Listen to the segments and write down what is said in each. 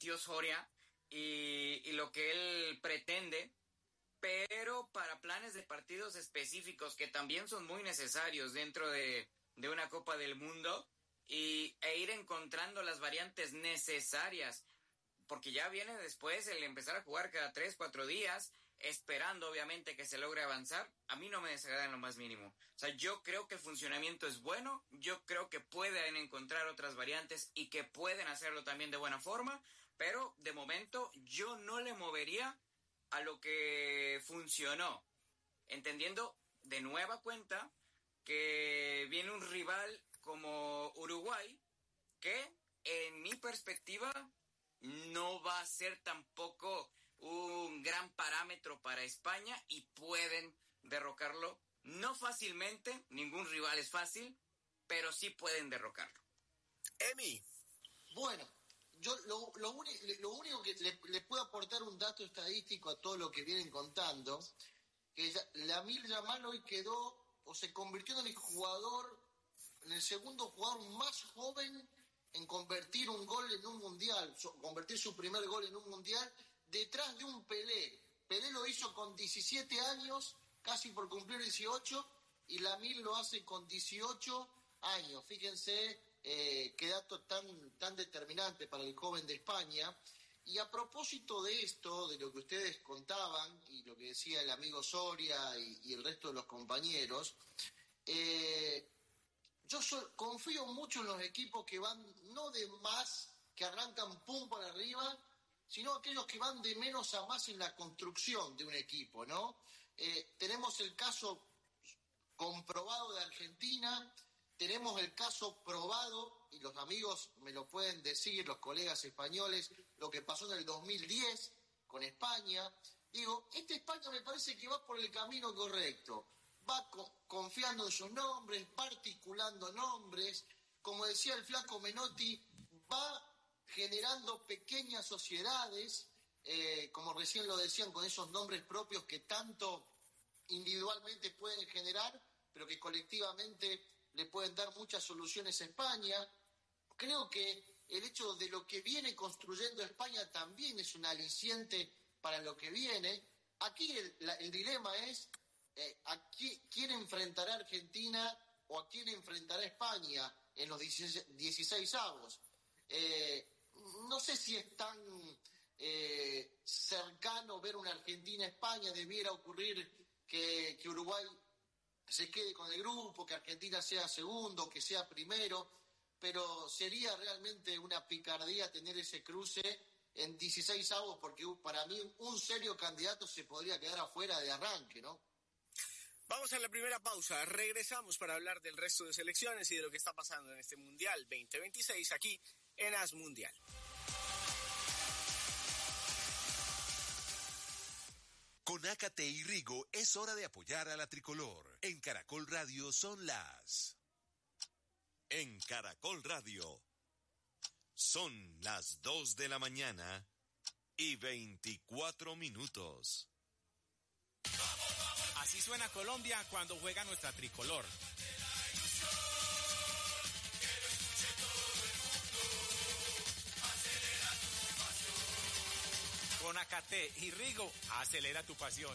Mauricio Soria y lo que él pretende, pero para planes de partidos específicos que también son muy necesarios dentro de una Copa del Mundo e ir encontrando las variantes necesarias, porque ya viene después el empezar a jugar cada 3-4 días, esperando obviamente que se logre avanzar. A mí no me desagrada en lo más mínimo. O sea, yo creo que el funcionamiento es bueno, yo creo que pueden encontrar otras variantes y que pueden hacerlo también de buena forma, pero de momento yo no le movería a lo que funcionó, entendiendo de nueva cuenta que viene un rival como Uruguay, que en mi perspectiva no va a ser tampoco un gran parámetro para España y pueden derrocarlo. No fácilmente, ningún rival es fácil, pero sí pueden derrocarlo. Emi. Bueno, yo lo único que le puedo aportar un dato estadístico a todo lo que vienen contando, que Lamine Yamal hoy quedó o se convirtió en el segundo jugador más joven en convertir un gol en un mundial, convertir su primer gol en un mundial, detrás de un Pelé. Pelé lo hizo con 17 años, casi por cumplir 18, y Lamine lo hace con 18 años. Fíjense qué dato tan determinante para el joven de España. Y a propósito de esto, de lo que ustedes contaban, y lo que decía el amigo Soria y el resto de los compañeros, confío mucho en los equipos que van no de más, que arrancan pum para arriba, sino aquellos que van de menos a más en la construcción de un equipo, ¿no? Tenemos el caso comprobado de Argentina, tenemos el caso probado, y los amigos me lo pueden decir, los colegas españoles, lo que pasó en el 2010 con España. Digo, España me parece que va por el camino correcto. Va confiando en sus nombres, va articulando nombres, como decía el flaco Menotti, va generando pequeñas sociedades, como recién lo decían, con esos nombres propios que tanto individualmente pueden generar, pero que colectivamente le pueden dar muchas soluciones a España. Creo que el hecho de lo que viene construyendo España también es un aliciente para lo que viene. Aquí el dilema es ¿a quién enfrentará Argentina o a quién enfrentará España en los 16avos? No sé si es tan cercano ver una Argentina-España. Debiera ocurrir que Uruguay se quede con el grupo, que Argentina sea segundo, que sea primero, pero sería realmente una picardía tener ese cruce en 16avos, porque para mí un serio candidato se podría quedar afuera de arranque, ¿no? Vamos a la primera pausa, regresamos para hablar del resto de selecciones y de lo que está pasando en este Mundial 2026 aquí en AS Mundial. Con Ácate y Rigo es hora de apoyar a la tricolor. En Caracol Radio son las... En Caracol Radio son las 2 de la mañana y 24 minutos. Así suena Colombia cuando juega nuestra tricolor. Con Ácate y Rigo, acelera tu pasión.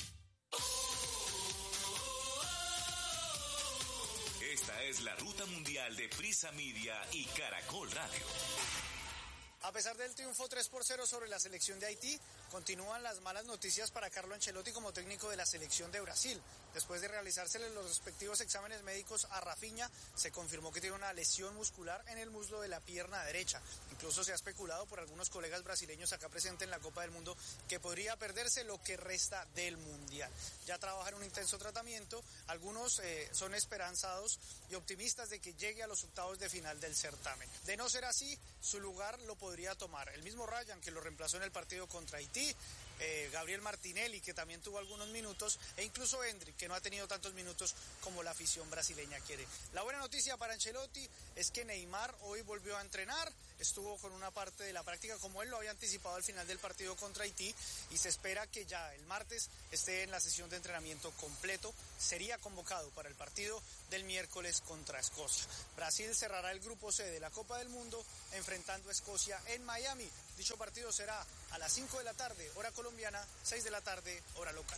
Esta es la ruta mundial de Prisa Media y Caracol Radio. A pesar del triunfo 3-0 sobre la selección de Haití, continúan las malas noticias para Carlo Ancelotti como técnico de la selección de Brasil. Después de realizársele los respectivos exámenes médicos a Rafinha, se confirmó que tiene una lesión muscular en el muslo de la pierna derecha. Incluso se ha especulado por algunos colegas brasileños acá presentes en la Copa del Mundo que podría perderse lo que resta del Mundial. Ya trabaja en un intenso tratamiento. Algunos son esperanzados y optimistas de que llegue a los octavos de final del certamen. De no ser así, su lugar lo podría tomar el mismo Ryan, que lo reemplazó en el partido contra Haití, Gabriel Martinelli, que también tuvo algunos minutos, e incluso Endrick, que no ha tenido tantos minutos como la afición brasileña quiere. La buena noticia para Ancelotti es que Neymar hoy volvió a entrenar, estuvo con una parte de la práctica como él lo había anticipado al final del partido contra Haití, y se espera que ya el martes esté en la sesión de entrenamiento completo. Sería convocado para el partido del miércoles contra Escocia. Brasil cerrará el grupo C de la Copa del Mundo enfrentando a Escocia en Miami. Dicho partido será a las 5 de la tarde, hora colombiana, 6 de la tarde, hora local.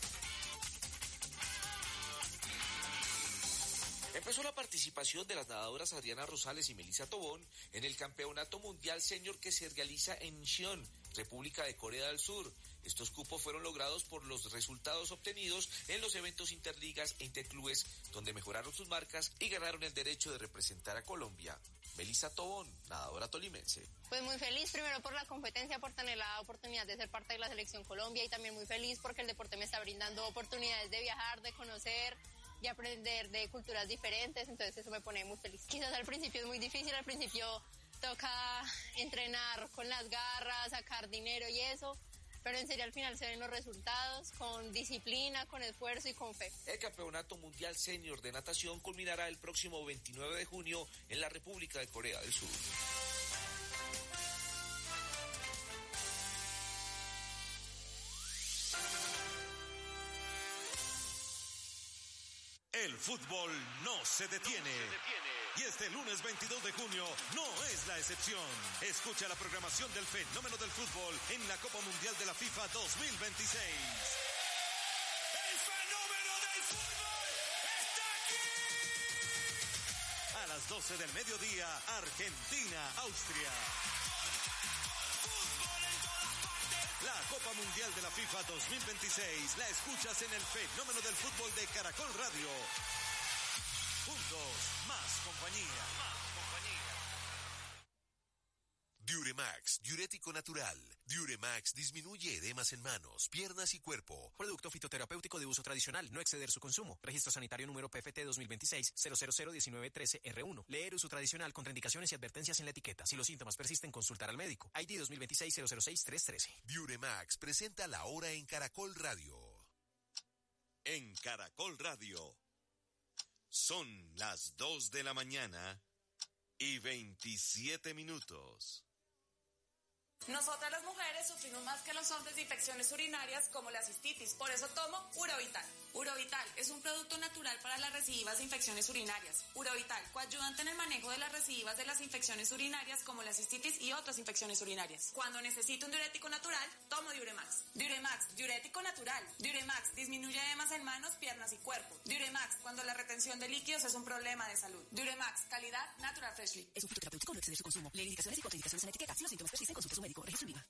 Empezó la participación de las nadadoras Adriana Rosales y Melissa Tobón en el Campeonato Mundial Senior que se realiza en Incheon, República de Corea del Sur. Estos cupos fueron logrados por los resultados obtenidos en los eventos interligas e interclubes, donde mejoraron sus marcas y ganaron el derecho de representar a Colombia. Melissa Tobón, nadadora tolimense. Pues muy feliz, primero por la competencia, por tener la oportunidad de ser parte de la Selección Colombia, y también muy feliz porque el deporte me está brindando oportunidades de viajar, de conocer, de aprender de culturas diferentes, entonces eso me pone muy feliz. Quizás al principio es muy difícil, al principio toca entrenar con las garras, sacar dinero y eso, pero en serio al final se ven los resultados con disciplina, con esfuerzo y con fe. El Campeonato Mundial Senior de Natación culminará el próximo 29 de junio en la República de Corea del Sur. El fútbol no se detiene. Y este lunes 22 de junio no es la excepción. Escucha la programación del fenómeno del fútbol en la Copa Mundial de la FIFA 2026. ¡El fenómeno del fútbol está aquí! A las 12 del mediodía, Argentina, Austria. La Copa Mundial de la FIFA 2026 la escuchas en el fenómeno del fútbol de Caracol Radio. Juntos, más compañía. Diuremax, diurético natural. Diuremax disminuye edemas en manos, piernas y cuerpo. Producto fitoterapéutico de uso tradicional, no exceder su consumo. Registro sanitario número PFT 2026-0001913R1. Leer uso tradicional, contraindicaciones y advertencias en la etiqueta. Si los síntomas persisten, consultar al médico. ID 2026-006-313. Diuremax presenta la hora en Caracol Radio. En Caracol Radio. Son las 2 de la mañana y 27 minutos. Nosotras las mujeres sufrimos más que los hombres de infecciones urinarias como la cistitis, por eso tomo Urovital. Urovital es un producto natural para las recidivas de infecciones urinarias. Urovital, coayudante en el manejo de las recidivas de las infecciones urinarias como la cistitis y otras infecciones urinarias. Cuando necesito un diurético natural, tomo Diuremax. Diuremax, diurético natural. Diuremax, disminuye edemas en manos, piernas y cuerpo. Diuremax, cuando la retención de líquidos es un problema de salud. Diuremax, calidad Natural Freshly. Es un fitoterapéutico, no exceder su consumo. Lee indicaciones y contraindicaciones en la etiqueta. Si los síntomas persisten, consulte a su médico. Registro IVA.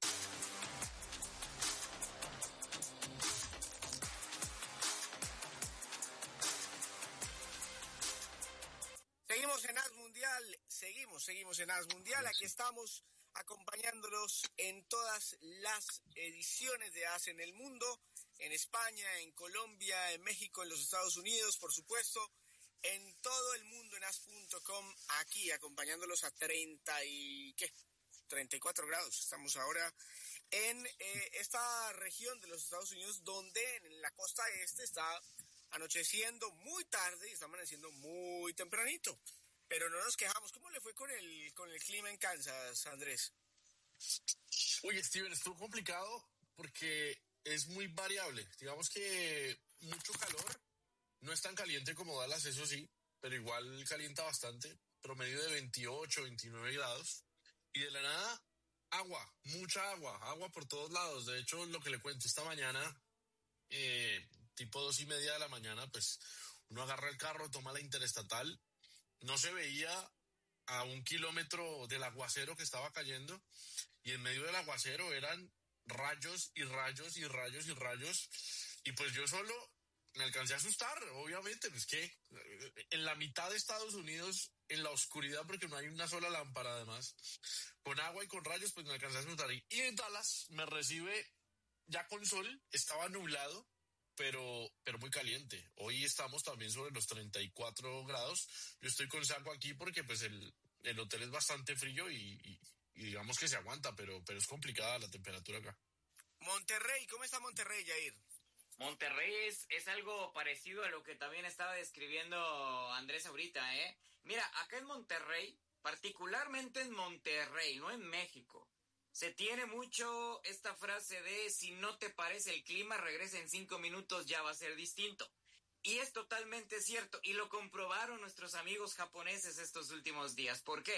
Seguimos en As Mundial, seguimos en As Mundial. Aquí estamos acompañándolos en todas las ediciones de As en el mundo, en España, en Colombia, en México, en los Estados Unidos, por supuesto, en todo el mundo en as.com, aquí acompañándolos a 34 grados. Estamos ahora en esta región de los Estados Unidos, donde en la costa este está anocheciendo muy tarde y está amaneciendo muy tempranito. Pero no nos quejamos. ¿Cómo le fue con el clima en Kansas, Andrés? Uy, Steven, estuvo complicado porque es muy variable. Digamos que mucho calor, no es tan caliente como Dallas, eso sí, pero igual calienta bastante, promedio de 28, 29 grados. Y de la nada, agua, mucha agua por todos lados. De hecho, lo que le cuento esta mañana, tipo 2:30 de la mañana, pues uno agarra el carro, toma la interestatal, no se veía a 1 kilómetro del aguacero que estaba cayendo, y en medio del aguacero eran rayos y rayos y rayos y rayos, y pues yo solo me alcancé a asustar, obviamente, pues que en la mitad de Estados Unidos, en la oscuridad, porque no hay una sola lámpara además, con agua y con rayos, pues me alcancé a asustar. Y en Dallas me recibe ya con sol, estaba nublado, pero muy caliente. Hoy estamos también sobre los 34 grados. Yo estoy con saco aquí porque pues el hotel es bastante frío y digamos que se aguanta, pero es complicada la temperatura acá. Monterrey, ¿cómo está Monterrey, Jair? Monterrey es algo parecido a lo que también estaba describiendo Andrés ahorita, ¿eh? Mira, acá en Monterrey, particularmente en Monterrey, no en México, se tiene mucho esta frase de si no te parece el clima, regresa en 5 minutos, ya va a ser distinto. Y es totalmente cierto, y lo comprobaron nuestros amigos japoneses estos últimos días. ¿Por qué?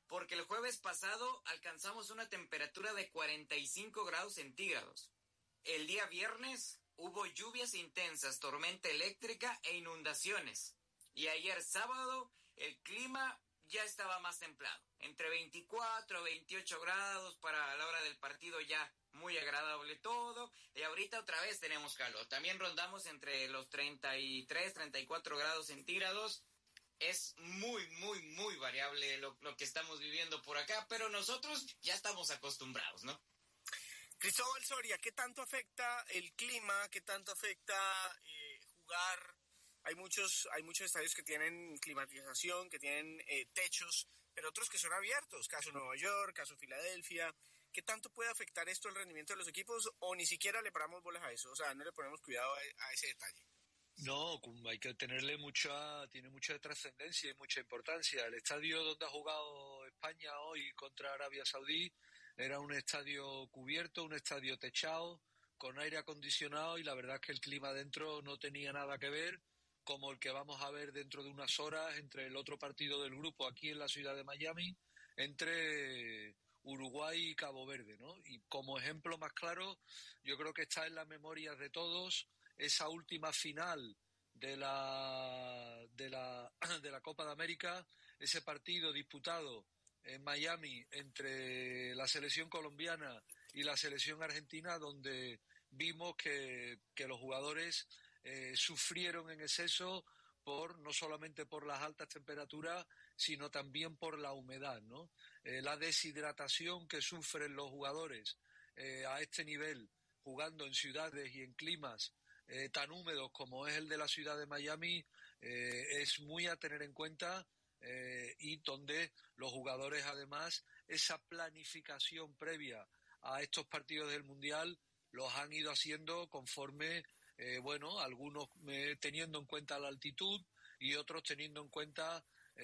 porque el jueves pasado alcanzamos una temperatura de 45 grados centígrados. El día viernes hubo lluvias intensas, tormenta eléctrica e inundaciones. Y ayer sábado el clima ya estaba más templado, entre 24 y 28 grados para la hora del partido, ya muy agradable todo. Y ahorita otra vez tenemos calor. También rondamos entre los 33, 34 grados centígrados. Es muy variable lo que estamos viviendo por acá, pero nosotros ya estamos acostumbrados, ¿no? Cristóbal Soria, ¿qué tanto afecta el clima? ¿Qué tanto afecta jugar? Hay muchos estadios que tienen climatización, que tienen techos, pero otros que son abiertos, caso Nueva York, caso Filadelfia. ¿Qué tanto puede afectar esto el rendimiento de los equipos o ni siquiera le paramos bolas a eso? O sea, no le ponemos cuidado a ese detalle. No, hay que tiene mucha trascendencia y mucha importancia. El estadio donde ha jugado España hoy contra Arabia Saudí era un estadio cubierto, un estadio techado, con aire acondicionado, y la verdad es que el clima dentro no tenía nada que ver, como el que vamos a ver dentro de unas horas entre el otro partido del grupo aquí en la ciudad de Miami, entre Uruguay y Cabo Verde, ¿no? Y como ejemplo más claro, yo creo que está en las memorias de todos esa última final de la Copa de América, ese partido disputado en Miami entre la selección colombiana y la selección argentina, donde vimos que los jugadores sufrieron en exceso no solamente por las altas temperaturas, sino también por la humedad, ¿no? La deshidratación que sufren los jugadores a este nivel, jugando en ciudades y en climas tan húmedos como es el de la ciudad de Miami, es muy a tener en cuenta, y donde los jugadores, además, esa planificación previa a estos partidos del Mundial los han ido haciendo conforme, algunos teniendo en cuenta la altitud y otros teniendo en cuenta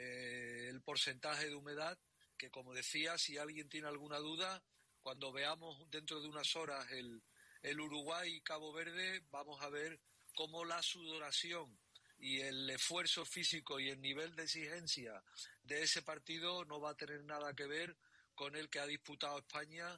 el porcentaje de humedad, que, como decía, si alguien tiene alguna duda, cuando veamos dentro de unas horas el Uruguay y Cabo Verde, vamos a ver cómo la sudoración y el esfuerzo físico y el nivel de exigencia de ese partido no va a tener nada que ver con el que ha disputado España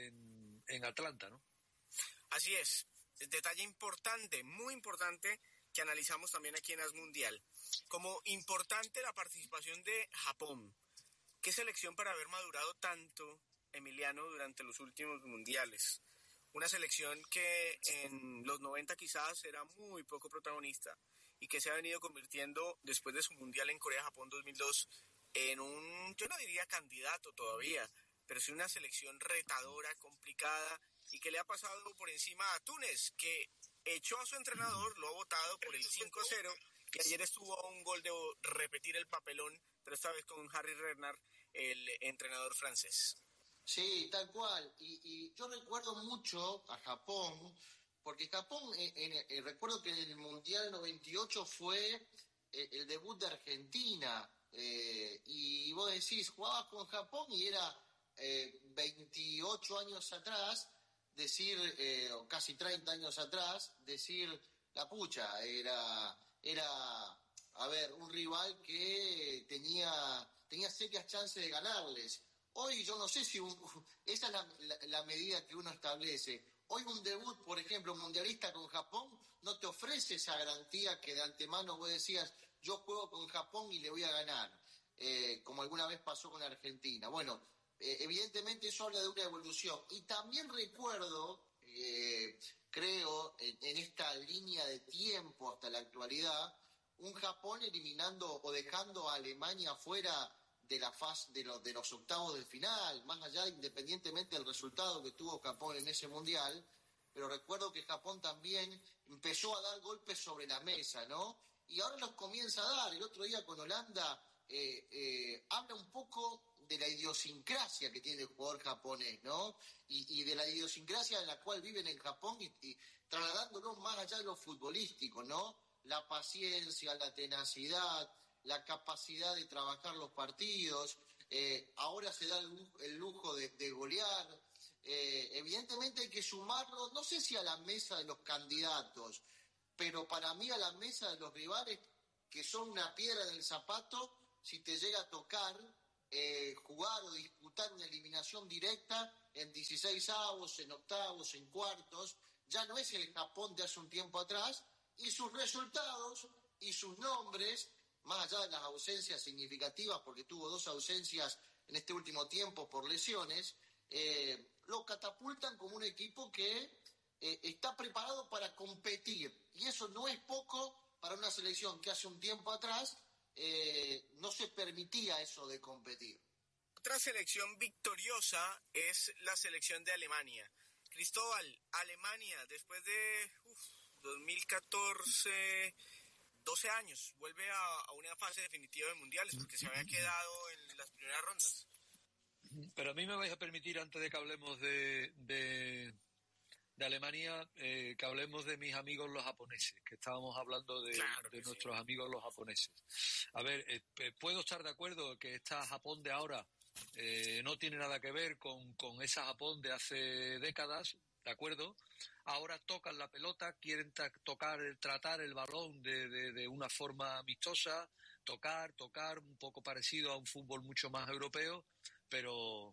en Atlanta, ¿no? Así es. Detalle importante, muy importante, que analizamos también aquí en AS Mundial. Como importante la participación de Japón. ¿Qué selección para haber madurado tanto, Emiliano, durante los últimos mundiales? Una selección que en los 90 quizás era muy poco protagonista y que se ha venido convirtiendo después de su mundial en Corea-Japón 2002 en yo no diría candidato todavía, pero sí una selección retadora, complicada, y que le ha pasado por encima a Túnez, que echó a su entrenador, lo ha votado por el 5-0, y ayer estuvo a un gol de repetir el papelón, pero esta vez con Harry Redknapp, el entrenador francés. Sí, tal cual. Y yo recuerdo mucho a Japón, porque Japón, recuerdo que en el Mundial 98 fue el debut de Argentina, y vos decís, jugabas con Japón y era 28 años atrás, o casi 30 años atrás, decir, la pucha, era un rival que tenía serias chances de ganarles. Hoy yo no sé si esa es la medida que uno establece. Hoy un debut, por ejemplo, mundialista con Japón, no te ofrece esa garantía que de antemano vos decías, yo juego con Japón y le voy a ganar, como alguna vez pasó con Argentina. Bueno, evidentemente eso habla de una evolución. Y también recuerdo, creo, en esta línea de tiempo hasta la actualidad, un Japón eliminando o dejando a Alemania fuera de la fase de los octavos de final, más allá, independientemente del resultado que tuvo Japón en ese mundial. Pero recuerdo que Japón también empezó a dar golpes sobre la mesa, ¿no? Y ahora los comienza a dar. El otro día con Holanda habla un poco de la idiosincrasia que tiene el jugador japonés, ¿no? Y de la idiosincrasia en la cual viven en Japón y trasladándolo más allá de lo futbolístico, ¿no? La paciencia, la tenacidad, la capacidad de trabajar los partidos, ahora se da el lujo de golear. Evidentemente hay que sumarlo, no sé si a la mesa de los candidatos, pero para mí a la mesa de los rivales, que son una piedra en el zapato, si te llega a tocar jugar o disputar una eliminación directa en 16avos, en octavos, en cuartos. Ya no es el Japón de hace un tiempo atrás, y sus resultados y sus nombres, más allá de las ausencias significativas, porque tuvo 2 ausencias en este último tiempo por lesiones, lo catapultan como un equipo que está preparado para competir, y eso no es poco para una selección que hace un tiempo atrás no se permitía eso de competir. Otra selección victoriosa es la selección de Alemania. Cristóbal, Alemania, después de 2014, 12 años, vuelve a una fase definitiva de mundiales, porque se había quedado en las primeras rondas. Pero a mí me vais a permitir, antes de que hablemos de Alemania, que hablemos de mis amigos los japoneses, que estábamos hablando de nuestros amigos los japoneses. A ver, puedo estar de acuerdo que esta Japón de ahora no tiene nada que ver con esa Japón de hace décadas, ¿de acuerdo? Ahora tocan la pelota, quieren tratar el balón de una forma amistosa, tocar, un poco parecido a un fútbol mucho más europeo, pero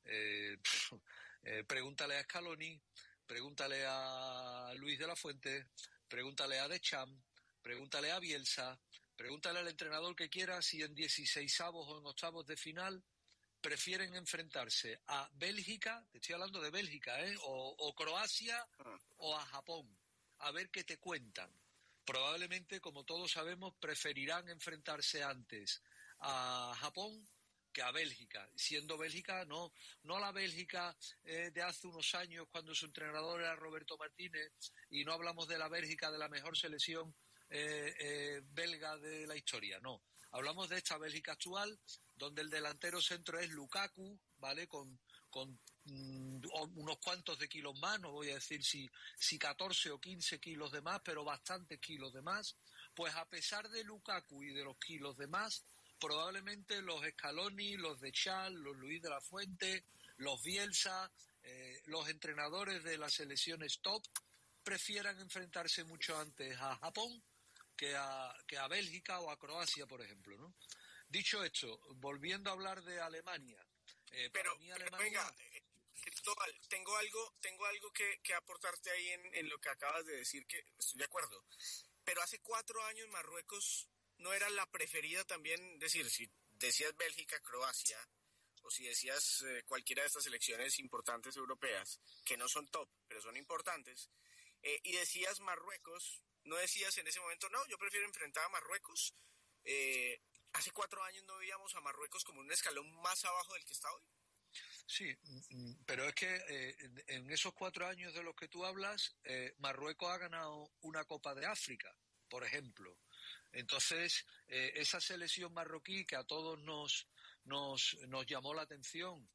pregúntale a Scaloni, pregúntale a Luis de la Fuente, pregúntale a Deschamps, pregúntale a Bielsa, pregúntale al entrenador que quiera si en 16avos o en octavos de final prefieren enfrentarse a Bélgica, te estoy hablando de Bélgica, o Croacia o a Japón, a ver qué te cuentan. Probablemente, como todos sabemos, preferirán enfrentarse antes a Japón que a Bélgica, siendo Bélgica no la Bélgica de hace unos años cuando su entrenador era Roberto Martínez, y no hablamos de la Bélgica de la mejor selección belga de la historia, no. Hablamos de esta Bélgica actual, donde el delantero centro es Lukaku, ¿vale? Con unos cuantos de kilos más, no voy a decir si 14 o 15 kilos de más, pero bastantes kilos de más. Pues a pesar de Lukaku y de los kilos de más, probablemente los Scaloni, los Deschamps, los Luis de la Fuente, los Bielsa, los entrenadores de las selecciones top prefieran enfrentarse mucho antes a Japón que a Bélgica o a Croacia, por ejemplo, ¿no? Dicho esto, volviendo a hablar de Alemania, para mí Alemania... Venga, Cristóbal, tengo algo que aportarte ahí en lo que acabas de decir, que estoy de acuerdo. Pero hace 4 años Marruecos no era la preferida también, decir, si decías Bélgica, Croacia, o si decías cualquiera de estas selecciones importantes europeas, que no son top, pero son importantes, y decías Marruecos, no decías en ese momento, no, yo prefiero enfrentar a Marruecos. Hace 4 años no veíamos a Marruecos como un escalón más abajo del que está hoy. Sí, pero es que en esos 4 años de los que tú hablas, Marruecos ha ganado una Copa de África, por ejemplo. Entonces, esa selección marroquí que a todos nos llamó la atención,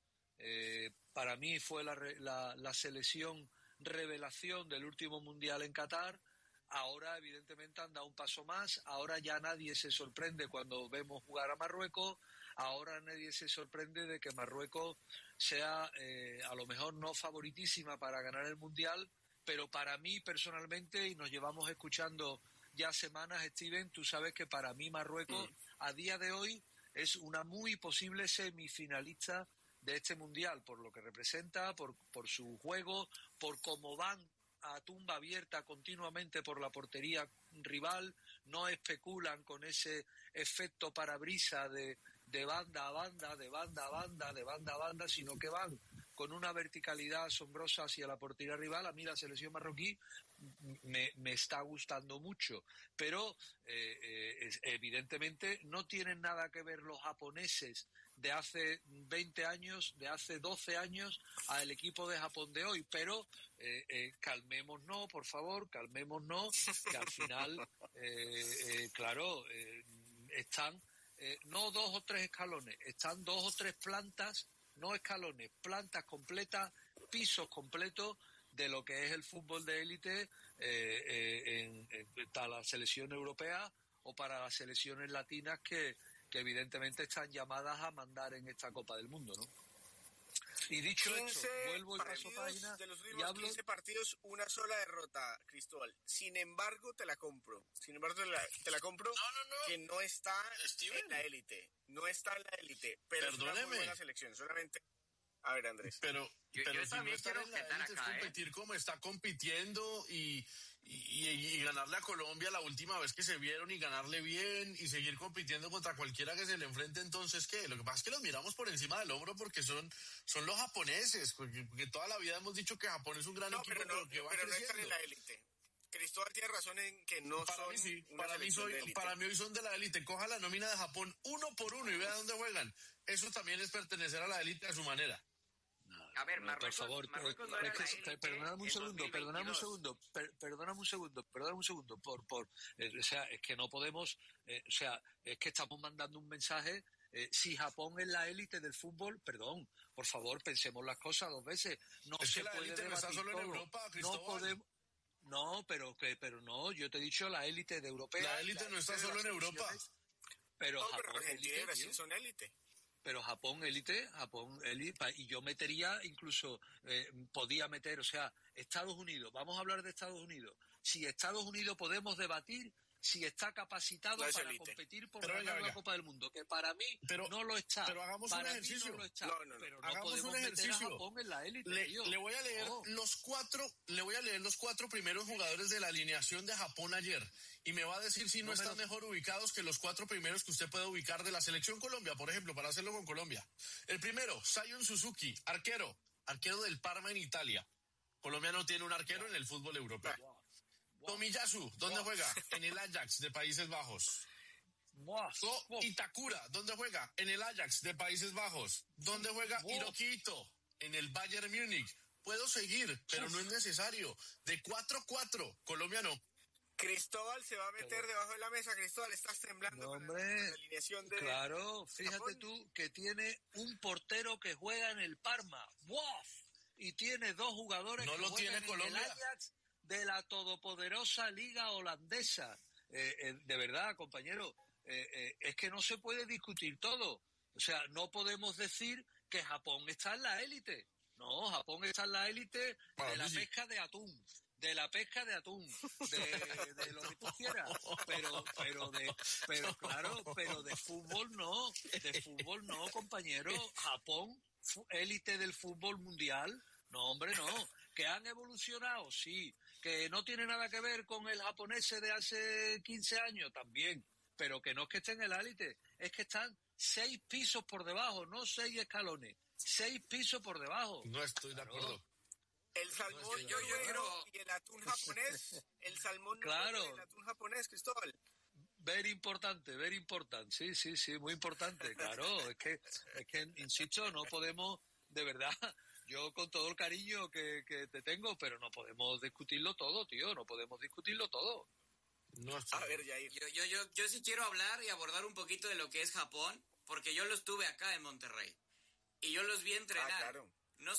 para mí fue la selección revelación del último Mundial en Qatar. Ahora, evidentemente, han dado un paso más. Ahora ya nadie se sorprende cuando vemos jugar a Marruecos. Ahora nadie se sorprende de que Marruecos sea, a lo mejor no favoritísima para ganar el Mundial, pero para mí personalmente, y nos llevamos escuchando ya semanas, Steven, tú sabes que para mí Marruecos a día de hoy es una muy posible semifinalista de este Mundial, por lo que representa, por su juego, por cómo van a tumba abierta continuamente por la portería rival, no especulan con ese efecto parabrisa de banda a banda, de banda a banda, de banda a banda, sino que van con una verticalidad asombrosa hacia la portería rival. A mí la selección marroquí me está gustando mucho, pero evidentemente no tienen nada que ver los japoneses de hace 20 años, de hace 12 años, al equipo de Japón de hoy, pero calmémonos, por favor, calmémonos, que al final, claro, están no 2 o 3 escalones, están 2 o 3 plantas, no escalones, plantas completas, pisos completos de lo que es el fútbol de élite para la selección europea o para las selecciones latinas que evidentemente están llamadas a mandar en esta Copa del Mundo, ¿no? Y dicho 15 esto, vuelvo y paso página de los y últimos hablo... 15 partidos, una sola derrota, Cristóbal. Sin embargo, te la compro. Te la compro que no está en la élite. No está en la élite, pero es una muy buena selección. Solamente... A ver, Andrés. Pero yo si también no estar quiero en la objetar élite es acá, competir como está compitiendo y ganarle a Colombia la última vez que se vieron y ganarle bien y seguir compitiendo contra cualquiera que se le enfrente. Entonces, ¿qué? Lo que pasa es que los miramos por encima del hombro porque son los japoneses, porque toda la vida hemos dicho que Japón es un gran equipo, pero que va pero no creciendo. están en la élite. Cristóbal tiene razón en que no Para son mí sí, una selección de élite. para mí hoy son de la élite. Coja la nómina de Japón uno por uno y vea dónde juegan. Eso también es pertenecer a la élite a su manera. A ver, por favor, Marruecos no era la élite perdóname un segundo, en perdóname 2022. un segundo, o sea, es que no podemos, o sea, es que estamos mandando un mensaje. Si Japón es la élite del fútbol, perdón, por favor, pensemos las cosas dos veces. No es se que la puede élite no está solo en Europa, Cristóbal. No podemos. No, pero no, yo te he dicho la élite de europea. La élite no está solo en Europa. Pero No, Japón pero Argentina y Brasil élite, son élite. pero Japón élite, y yo metería incluso, podía meter, o sea, Estados Unidos, vamos a hablar de Estados Unidos. Si Estados Unidos podemos debatir si está capacitado No es para élite. competir por Pero ganar la Copa del Mundo, que para mí no lo está. Pero hagamos para un mí ejercicio. no lo está. No. Pero no Hagamos podemos un meter a ejercicio. Japón en la élite, Le voy a leer los cuatro primeros jugadores de la alineación de Japón ayer y me va a decir si no están mejor ubicados que los cuatro primeros que usted puede ubicar de la selección Colombia, por ejemplo, para hacerlo con Colombia. El primero, Sion Suzuki, arquero del Parma en Italia. Colombia no tiene un arquero en el fútbol europeo. Tomiyasu, ¿dónde juega? En el Ajax de Países Bajos. Itakura, ¿dónde juega? En el Ajax de Países Bajos. ¿Dónde juega Hiroki Ito? En el Bayern Múnich. Puedo seguir, pero no es necesario. De 4-4, Colombia no. Cristóbal se va a meter debajo de la mesa. Cristóbal, estás temblando No, con hombre, la alineación de... Claro, fíjate Japón. tú que tiene un portero que juega en el Parma. ¡Wow! Y tiene dos jugadores No que lo juegan tiene en Colombia. el Ajax de la todopoderosa Liga Holandesa. De verdad, compañero, es que no se puede discutir todo. O sea, no podemos decir que Japón está en la élite. No, Japón está en la élite de la pesca de atún. De la pesca de atún, de lo que tú quieras, pero claro, pero de fútbol no, compañero. Japón, élite del fútbol mundial, no, hombre, no. Que han evolucionado, sí. Que no tiene nada que ver con el japonés de hace 15 años, también. Pero que no es que estén en la élite, es que están 6 pisos por debajo, no 6 escalones, 6 pisos por debajo. No estoy de acuerdo. El salmón noruego y el atún japonés. El salmón noruego y el atún japonés, Cristóbal. Very importante, sí, muy importante, claro, es que, insisto, no podemos, de verdad, yo con todo el cariño que te tengo, pero no podemos discutirlo todo, tío, no podemos discutirlo todo. No, a ver, Jair. Yo sí quiero hablar y abordar un poquito de lo que es Japón, porque yo los tuve acá en Monterrey, y yo los vi entrenar, claro. no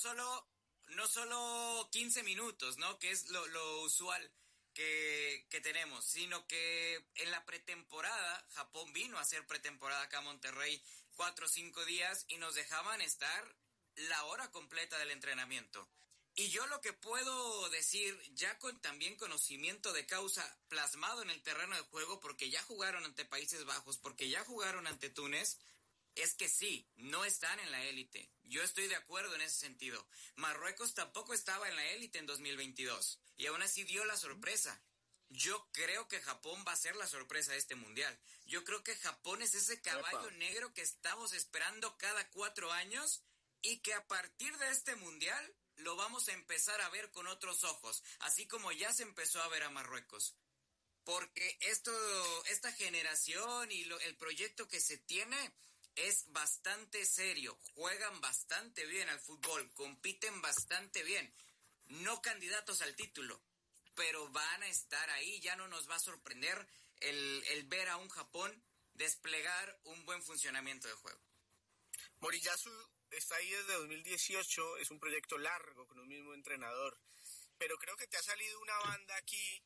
solo 15 minutos, ¿no? Que es lo usual que tenemos, sino que en la pretemporada, Japón vino a hacer pretemporada acá a Monterrey 4 o 5 días y nos dejaban estar la hora completa del entrenamiento. Y yo lo que puedo decir, ya con también conocimiento de causa plasmado en el terreno de juego, porque ya jugaron ante Países Bajos, porque ya jugaron ante Túnez, es que sí, no están en la élite. Yo estoy de acuerdo en ese sentido. Marruecos tampoco estaba en la élite en 2022 y aún así dio la sorpresa. Yo creo que Japón va a ser la sorpresa de este mundial. Yo creo que Japón es ese caballo negro que estamos esperando cada 4 años y que a partir de este mundial lo vamos a empezar a ver con otros ojos, así como ya se empezó a ver a Marruecos. Porque esta generación y el proyecto que se tiene es bastante serio, juegan bastante bien al fútbol, compiten bastante bien, no candidatos al título, pero van a estar ahí, ya no nos va a sorprender el ver a un Japón desplegar un buen funcionamiento de juego. Moriyasu está ahí desde 2018, es un proyecto largo con un mismo entrenador, pero creo que te ha salido una banda aquí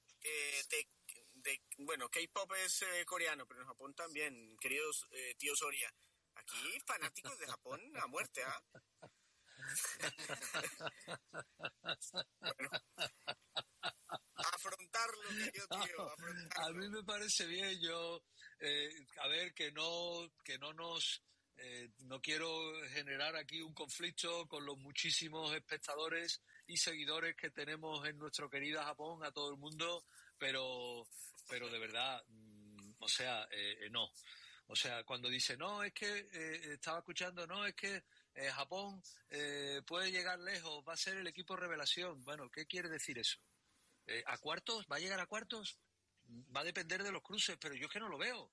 bueno, K-pop es coreano, pero en Japón también, queridos tío Soria. Aquí fanáticos de Japón a muerte, ¿ah? Bueno, afrontarlo, querido tío, afrontarlo. A mí me parece bien, yo, a ver, no quiero generar aquí un conflicto con los muchísimos espectadores y seguidores que tenemos en nuestro querido Japón, a todo el mundo, pero de verdad, o sea, no. O sea, cuando dice, no, es que, estaba escuchando, no, es que Japón puede llegar lejos, va a ser el equipo revelación. Bueno, ¿qué quiere decir eso? ¿A cuartos? ¿Va a llegar a cuartos? Va a depender de los cruces, pero yo es que no lo veo.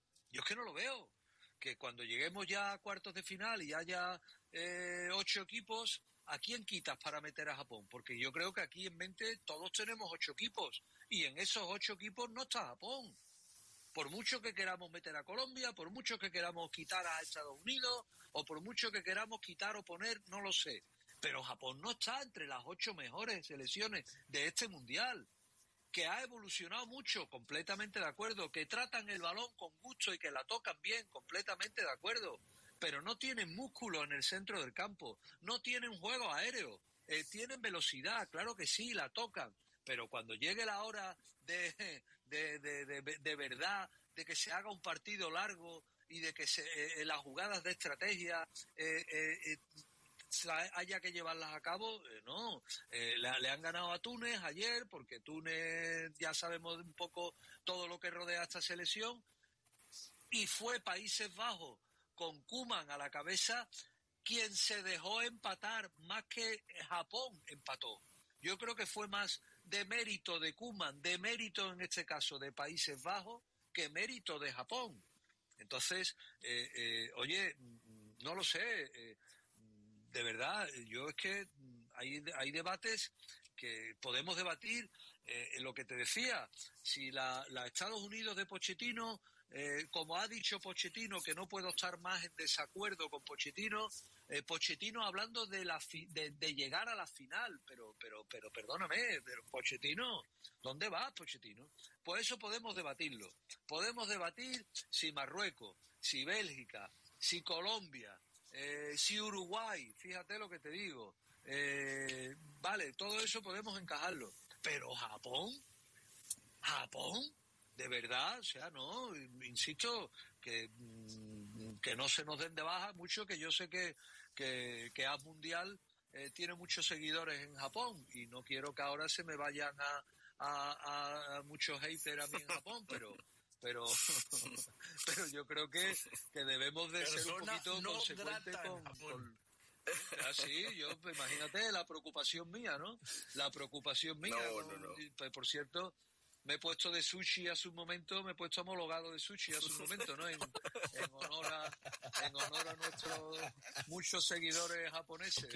Que cuando lleguemos ya a cuartos de final y haya 8 equipos, ¿a quién quitas para meter a Japón? Porque yo creo que aquí en mente todos tenemos 8 equipos y en esos 8 equipos no está Japón. Por mucho que queramos meter a Colombia, por mucho que queramos quitar a Estados Unidos o por mucho que queramos quitar o poner, no lo sé. Pero Japón no está entre las 8 mejores selecciones de este Mundial. Que ha evolucionado mucho, completamente de acuerdo, que tratan el balón con gusto y que la tocan bien, completamente de acuerdo, pero no tienen músculo en el centro del campo, no tienen juego aéreo, tienen velocidad, claro que sí, la tocan, pero cuando llegue la hora de verdad, de que se haga un partido largo y de que las jugadas de estrategia haya que llevarlas a cabo, no. Le han ganado a Túnez ayer, porque Túnez ya sabemos un poco todo lo que rodea a esta selección, y fue Países Bajos con Koeman a la cabeza quien se dejó empatar, más que Japón empató. Yo creo que fue más de mérito de Koeman, de mérito en este caso de Países Bajos, que mérito de Japón. Entonces, oye, no lo sé, de verdad, yo es que hay debates que podemos debatir, en lo que te decía, si la Estados Unidos de Pochettino, como ha dicho Pochettino, que no puedo estar más en desacuerdo con Pochettino, Pochettino hablando de llegar a la final, pero perdóname, pero Pochettino, ¿dónde va Pochettino? Pues eso podemos debatirlo. Podemos debatir si Marruecos, si Bélgica, si Colombia, si Uruguay, fíjate lo que te digo, vale, todo eso podemos encajarlo, pero Japón, de verdad, o sea, no, insisto, que no se nos den de baja mucho, que yo sé que A Mundial tiene muchos seguidores en Japón y no quiero que ahora se me vayan a muchos haters a mí en Japón, pero yo creo que debemos de ser un poquito no consecuentes con así, yo, pues, imagínate la preocupación mía, ¿no? La preocupación mía. No. Pues, por cierto, me he puesto de sushi a su momento, me he puesto homologado de sushi a su momento, ¿no? En honor a nuestros muchos seguidores japoneses.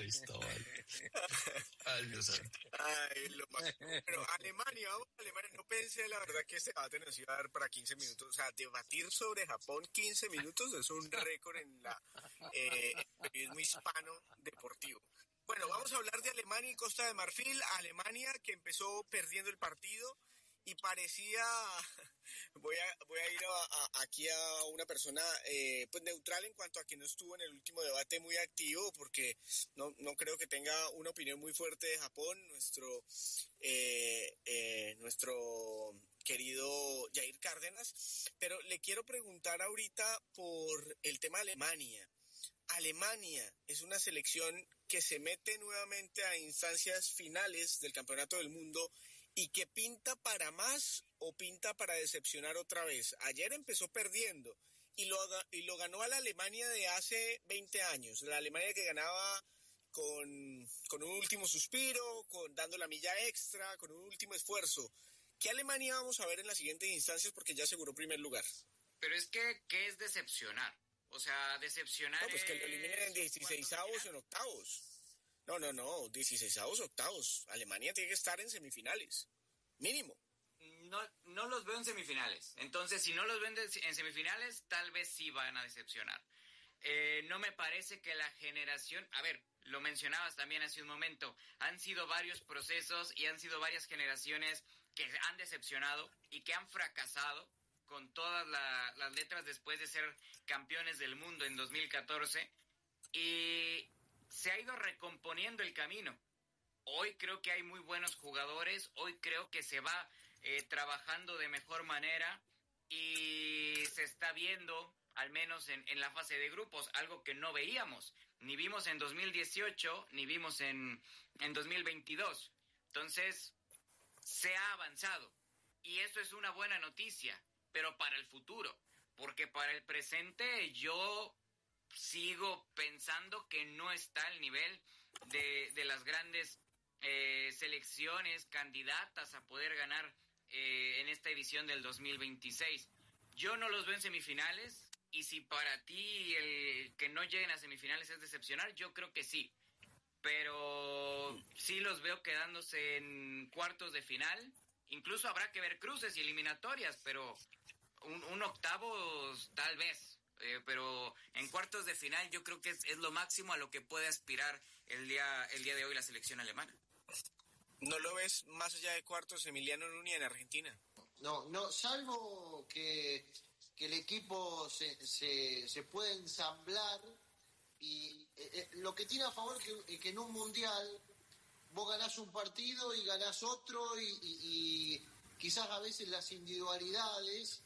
Ay, Dios santo. Ay, lo más. Pero Alemania, no pensé, la verdad, que este debate nos iba a dar para 15 minutos. O sea, debatir sobre Japón 15 minutos es un récord en el periodismo hispano deportivo. Bueno, vamos a hablar de Alemania y Costa de Marfil. Alemania, que empezó perdiendo el partido y parecía, voy a ir aquí a una persona pues neutral en cuanto a que no estuvo en el último debate muy activo, porque no creo que tenga una opinión muy fuerte de Japón, nuestro querido Jair Cárdenas, pero le quiero preguntar ahorita por el tema de Alemania. Alemania es una selección que se mete nuevamente a instancias finales del Campeonato del Mundo y que pinta para más o pinta para decepcionar otra vez. Ayer empezó perdiendo y lo ganó a la Alemania de hace 20 años, la Alemania que ganaba con un último suspiro, dando la milla extra, con un último esfuerzo. ¿Qué Alemania vamos a ver en las siguientes instancias? Porque ya aseguró primer lugar. Pero es que, ¿qué es decepcionar? O sea, decepcionar pues que lo eliminen en 16avos o en octavos. No, 16avos, octavos. Alemania tiene que estar en semifinales, mínimo. No los veo en semifinales. Entonces, si no los ven en semifinales, tal vez sí van a decepcionar. No me parece que la generación... A ver, lo mencionabas también hace un momento. Han sido varios procesos y han sido varias generaciones que han decepcionado y que han fracasado con todas las letras después de ser campeones del mundo en 2014. Y se ha ido recomponiendo el camino. Hoy creo que hay muy buenos jugadores, hoy creo que se va trabajando de mejor manera y se está viendo, al menos en la fase de grupos, algo que no veíamos, ni vimos en 2018, ni vimos en 2022. Entonces, se ha avanzado y eso es una buena noticia, pero para el futuro, porque para el presente yo sigo pensando que no está al nivel de las grandes selecciones candidatas a poder ganar en esta edición del 2026. Yo no los veo en semifinales, y si para ti el que no lleguen a semifinales es decepcionar, yo creo que sí. Pero sí los veo quedándose en cuartos de final. Incluso habrá que ver cruces y eliminatorias, pero un octavos tal vez. Pero en cuartos de final yo creo que es lo máximo a lo que puede aspirar el día de hoy la selección alemana. ¿No lo ves más allá de cuartos, Emiliano Núñez, en Argentina? No, salvo que el equipo se puede ensamblar y lo que tiene a favor que en un mundial vos ganás un partido y ganás otro y quizás a veces las individualidades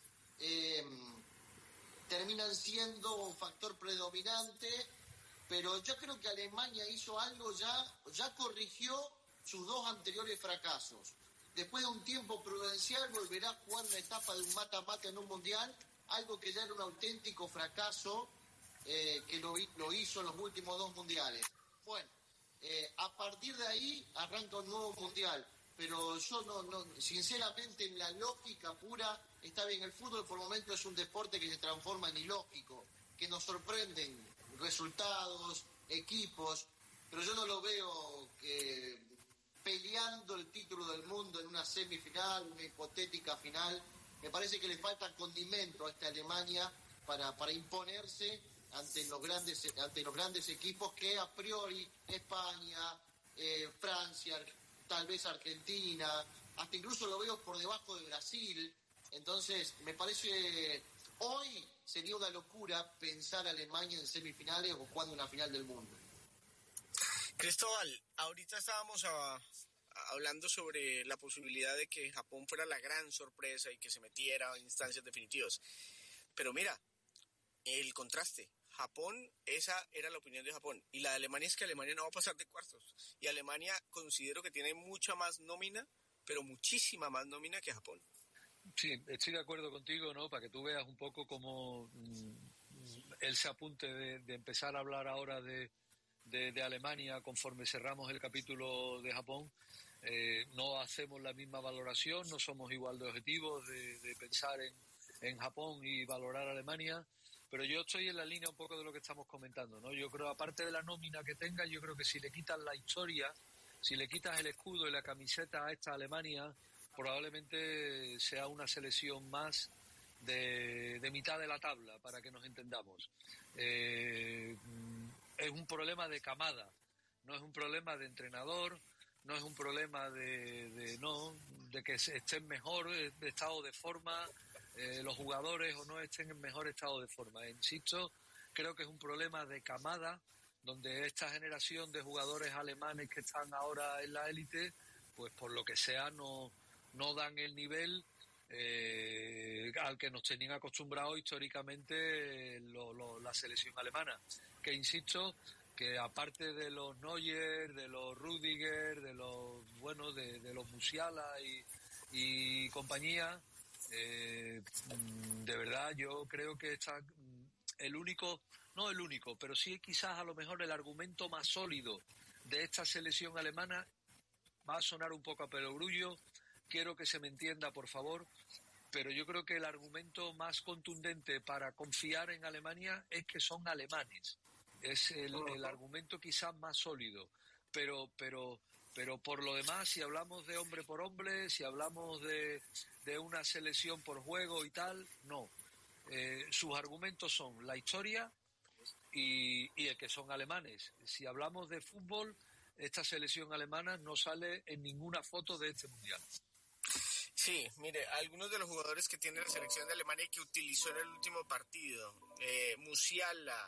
terminan siendo un factor predominante, pero yo creo que Alemania hizo algo, ya corrigió sus dos anteriores fracasos. Después de un tiempo prudencial volverá a jugar una etapa de un mata-mata en un mundial, algo que ya era un auténtico fracaso que lo hizo en los últimos dos mundiales. Bueno, a partir de ahí arranca un nuevo mundial, pero yo no, sinceramente en la lógica pura, está bien, el fútbol por momentos es un deporte que se transforma en ilógico, que nos sorprenden resultados, equipos, pero yo no lo veo peleando el título del mundo en una semifinal, una hipotética final. Me parece que le falta condimento a esta Alemania para imponerse ante los grandes equipos que a priori España, Francia, tal vez Argentina, hasta incluso lo veo por debajo de Brasil. Entonces me parece hoy sería una locura pensar a Alemania en semifinales o jugando una final del mundo. Cristóbal, ahorita estábamos hablando sobre la posibilidad de que Japón fuera la gran sorpresa y que se metiera a instancias definitivas. Pero mira, el contraste. Japón, esa era la opinión de Japón. Y la de Alemania es que Alemania no va a pasar de cuartos. Y Alemania considero que tiene mucha más nómina, pero muchísima más nómina que Japón. Sí, estoy de acuerdo contigo, ¿no? Para que tú veas un poco cómo él se apunte de empezar a hablar ahora de Alemania conforme cerramos el capítulo de Japón. No hacemos la misma valoración, no somos igual de objetivos de pensar en Japón y valorar a Alemania, pero yo estoy en la línea un poco de lo que estamos comentando, ¿no? Yo creo, aparte de la nómina que tenga, yo creo que si le quitas la historia, si le quitas el escudo y la camiseta a esta Alemania, probablemente sea una selección más de mitad de la tabla, para que nos entendamos. Es un problema de camada, no es un problema de entrenador, no es un problema de que estén mejor de estado de forma los jugadores o no estén en mejor estado de forma. Insisto, creo que es un problema de camada, donde esta generación de jugadores alemanes que están ahora en la élite, pues por lo que sea no dan el nivel al que nos tenían acostumbrados históricamente la selección alemana, que insisto que aparte de los Neuer, de los Rüdiger, de los Musiala y compañía, de verdad yo creo que está no el único, pero sí quizás a lo mejor el argumento más sólido de esta selección alemana. Va a sonar un poco a perogrullo, quiero que se me entienda, por favor, pero yo creo que el argumento más contundente para confiar en Alemania es que son alemanes. Es el argumento quizás más sólido, pero por lo demás, si hablamos de hombre por hombre, si hablamos de una selección por juego y tal, no. Sus argumentos son la historia y el que son alemanes. Si hablamos de fútbol, esta selección alemana no sale en ninguna foto de este mundial. Sí, mire, algunos de los jugadores que tiene la selección de Alemania y que utilizó en el último partido, Musiala,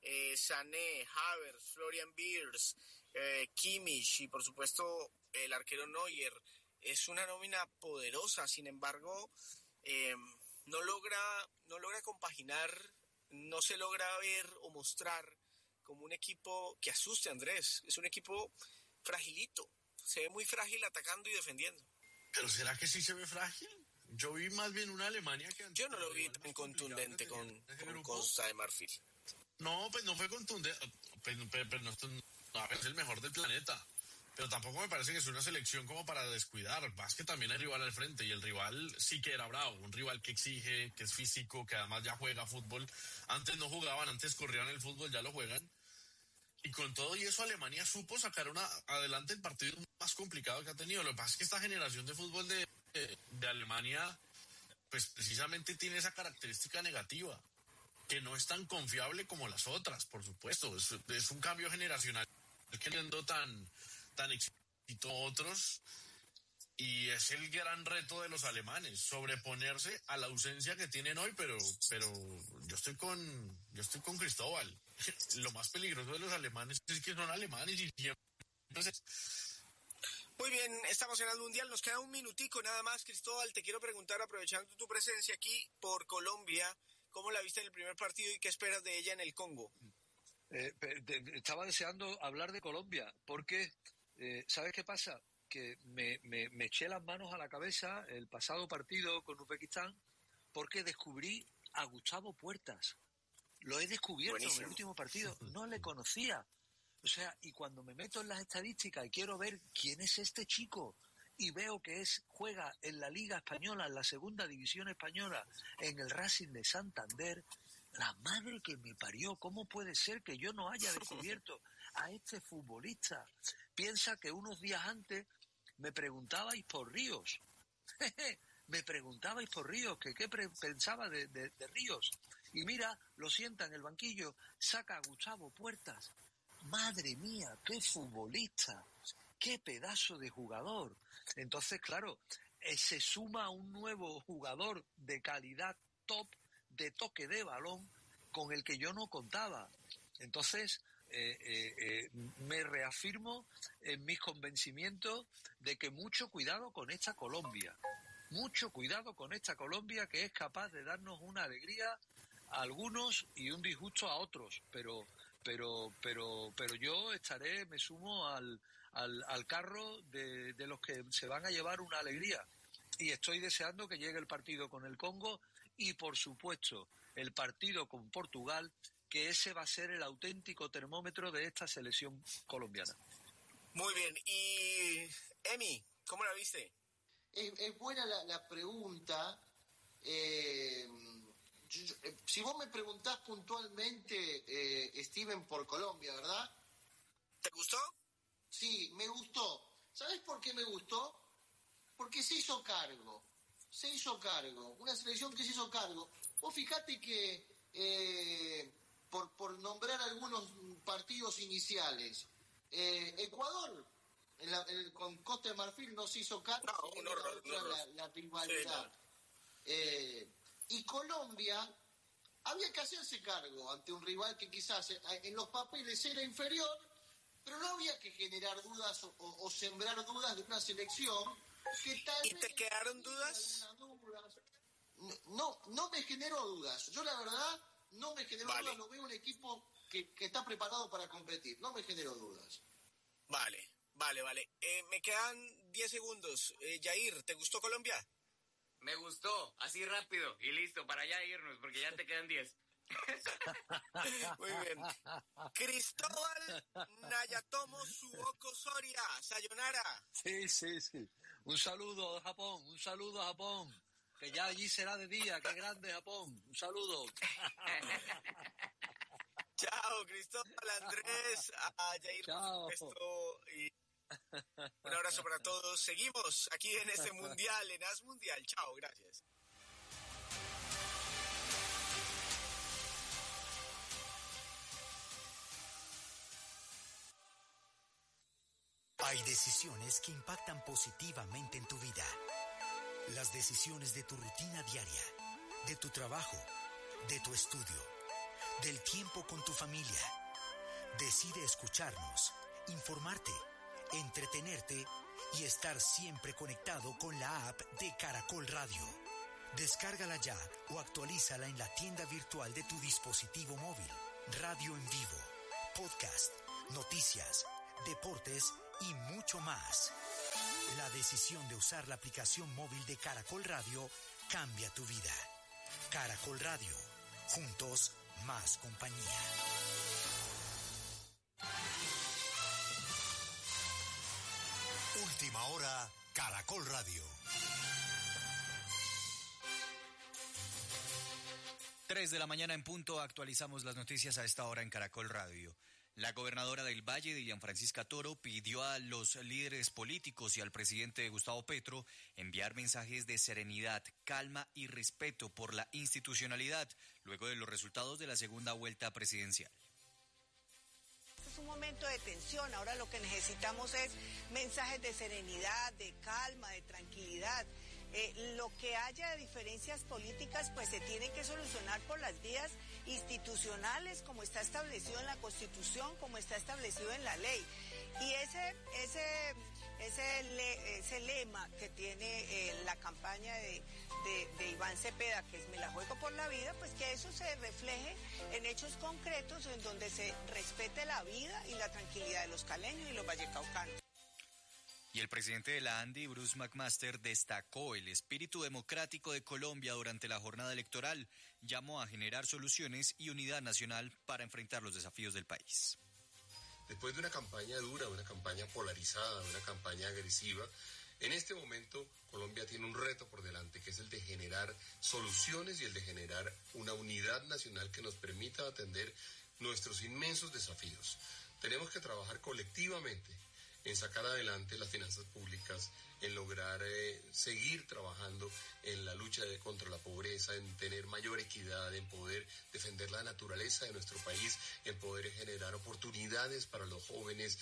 Sané, Havertz, Florian Wirtz, Kimmich y por supuesto el arquero Neuer. Es una nómina poderosa, sin embargo, no logra compaginar, no se logra ver o mostrar como un equipo que asuste, Andrés. Es un equipo fragilito, se ve muy frágil atacando y defendiendo. ¿Pero será que sí se ve frágil? Yo vi más bien una Alemania que... Yo no lo vi tan contundente con Costa de Marfil. No, pues no fue contundente, pero no es el mejor del planeta. Pero tampoco me parece que es una selección como para descuidar, más que también hay rival al frente, y el rival sí que era bravo, un rival que exige, que es físico, que además ya juega fútbol. Antes no jugaban, antes corrían el fútbol, ya lo juegan. Y con todo y eso Alemania supo sacar adelante el partido más complicado que ha tenido. Lo que pasa es que esta generación de fútbol de Alemania, pues precisamente tiene esa característica negativa, que no es tan confiable como las otras, por supuesto. Es un cambio generacional queriendo tan exitosos otros, y es el gran reto de los alemanes, sobreponerse a la ausencia que tienen hoy, pero yo estoy con Cristóbal. Lo más peligroso de los alemanes es que son alemanes y siempre... Muy bien, estamos en el Mundial, nos queda un minutico nada más. Cristóbal, te quiero preguntar, aprovechando tu presencia aquí por Colombia, ¿cómo la viste en el primer partido y qué esperas de ella en el Congo? Estaba deseando hablar de Colombia, porque ¿sabes qué pasa? Que me eché las manos a la cabeza el pasado partido con Uzbekistán, porque descubrí a Gustavo Puertas. Lo he descubierto en el último partido, no le conocía. O sea, y cuando me meto en las estadísticas y quiero ver quién es este chico, y veo que juega en la Liga Española, en la Segunda División Española, en el Racing de Santander, la madre que me parió, ¿cómo puede ser que yo no haya descubierto a este futbolista? Piensa que unos días antes me preguntabais por Ríos. Me preguntabais por Ríos, que qué pensaba de Ríos. Y mira, lo sienta en el banquillo, saca a Gustavo Puertas. Madre mía, qué futbolista, qué pedazo de jugador. Entonces, claro, se suma un nuevo jugador de calidad top, de toque de balón, con el que yo no contaba. Entonces, me reafirmo en mis convencimientos de que mucho cuidado con esta Colombia. Mucho cuidado con esta Colombia, que es capaz de darnos una alegría a algunos y un disgusto a otros. Pero yo me sumo al carro de los que se van a llevar una alegría. Y estoy deseando que llegue el partido con el Congo y, por supuesto, el partido con Portugal, que ese va a ser el auténtico termómetro de esta selección colombiana. Muy bien. Y, Emi, ¿cómo la viste? Es buena la pregunta. Si vos me preguntás puntualmente, Steven, por Colombia, ¿verdad? ¿Te gustó? Sí, me gustó. ¿Sabés por qué me gustó? Porque se hizo cargo. Una selección que se hizo cargo. Vos fijate que, por nombrar algunos partidos iniciales, Ecuador, con Costa de Marfil no se hizo cargo. No, un horror. La rivalidad. Sí, no. Y Colombia había que hacerse cargo ante un rival que quizás en los papeles era inferior, pero no había que generar dudas o sembrar dudas de una selección que tal ¿Y vez... te quedaron dudas? No me generó dudas. Yo la verdad no me generó dudas. Lo veo un equipo que está preparado para competir. No me generó dudas. Vale. Me quedan 10 segundos. Yair, ¿te gustó Colombia? Me gustó, así rápido y listo, para ya irnos, porque ya te quedan 10. Muy bien. Cristóbal Nayatomo Suoko Soria, sayonara. Sí. Un saludo a Japón, que ya allí será de día, qué grande Japón. Un saludo. Chao, Cristóbal, Andrés, a Yair, chao. Por supuesto, y un abrazo para todos. Seguimos aquí en este Mundial, en As Mundial. Chao, gracias. Hay decisiones que impactan positivamente en tu vida. Las decisiones de tu rutina diaria, de tu trabajo, de tu estudio. del tiempo con tu familia. Decide escucharnos, informarte, entretenerte y estar siempre conectado con la app de Caracol Radio. Descárgala ya o actualízala en la tienda virtual de tu dispositivo móvil. Radio en vivo, podcast, noticias, deportes y mucho más. La decisión de usar la aplicación móvil de Caracol Radio cambia tu vida. Caracol Radio, juntos más compañía. Última hora, Caracol Radio. 3 de la mañana en punto, actualizamos las noticias a esta hora en Caracol Radio. La gobernadora del Valle, Dilian Francisca Toro, pidió a los líderes políticos y al presidente Gustavo Petro enviar mensajes de serenidad, calma y respeto por la institucionalidad, luego de los resultados de la segunda vuelta presidencial. Es un momento de tensión, ahora lo que necesitamos es mensajes de serenidad, de calma, de tranquilidad. Lo que haya de diferencias políticas pues se tienen que solucionar por las vías institucionales como está establecido en la Constitución, como está establecido en la ley. Y ese lema que tiene la campaña de Iván Cepeda, que es "Me la juego por la vida", pues que eso se refleje en hechos concretos en donde se respete la vida y la tranquilidad de los caleños y los vallecaucanos. Y el presidente de la ANDI, Bruce McMaster, destacó el espíritu democrático de Colombia durante la jornada electoral. Llamó a generar soluciones y unidad nacional para enfrentar los desafíos del país. Después de una campaña dura, una campaña polarizada, una campaña agresiva, en este momento Colombia tiene un reto por delante, que es el de generar soluciones y el de generar una unidad nacional que nos permita atender nuestros inmensos desafíos. Tenemos que trabajar colectivamente en sacar adelante las finanzas públicas, en lograr seguir trabajando en la lucha contra la pobreza, en tener mayor equidad, en poder defender la naturaleza de nuestro país, en poder generar oportunidades para los jóvenes.